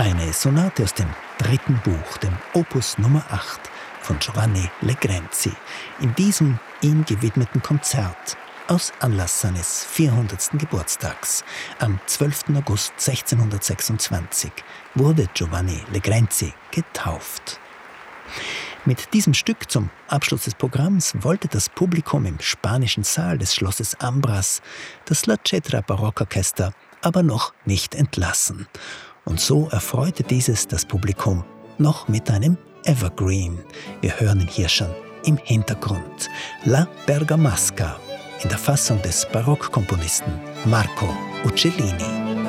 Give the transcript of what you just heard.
Eine Sonate aus dem 3. Buch, dem Opus Nummer 8 von Giovanni Legrenzi, in diesem ihm gewidmeten Konzert aus Anlass seines 400. Geburtstags. Am 12. August 1626 wurde Giovanni Legrenzi getauft. Mit diesem Stück zum Abschluss des Programms wollte das Publikum im spanischen Saal des Schlosses Ambras das La Cetra Barockorchester aber noch nicht entlassen. Und so erfreute dieses das Publikum noch mit einem Evergreen. Wir hören ihn hier schon im Hintergrund. La Bergamasca in der Fassung des Barockkomponisten Marco Uccellini.